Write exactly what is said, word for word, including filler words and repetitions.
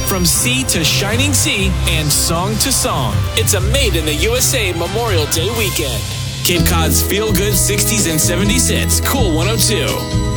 From sea to shining sea and song to song, it's a Made in the U S A Memorial Day weekend. Cape Cod's feel-good sixties and seventies hits, Cool one oh two.